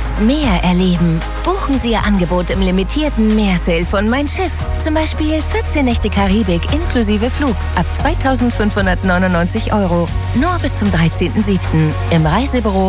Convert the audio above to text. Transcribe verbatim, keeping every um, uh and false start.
Jetzt mehr erleben. Buchen Sie Ihr Angebot im limitierten Meersale von Mein Schiff. Zum Beispiel vierzehn Nächte Karibik inklusive Flug ab zweitausendfünfhundertneunundneunzig Euro. Nur bis zum dreizehnten siebten im Reisebüro